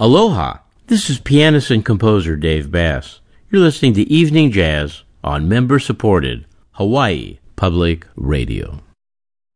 Aloha! This is pianist and composer Dave Bass. You're listening to Evening Jazz on member-supported Hawaii Public Radio.